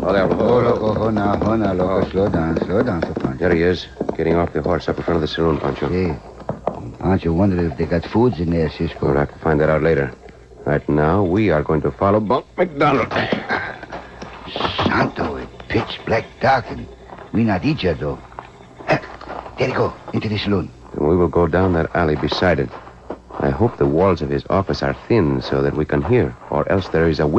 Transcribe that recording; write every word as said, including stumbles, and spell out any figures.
Oh, there. Oh, loco, oh, now, oh, now, loco. Oh. Slow down, slow down, Sir Pancho. There he is, getting off the horse up in front of the saloon, Pancho. See, Pancho wondered if they got foods in there, Cisco. We'll have to find that out later. Right now, we are going to follow Bunk McDonald. Santo, it's pitch black dark, and we not each other, though. Ah, there you go, into the saloon. And we will go down that alley beside it. I hope the walls of his office are thin so that we can hear, or else there is a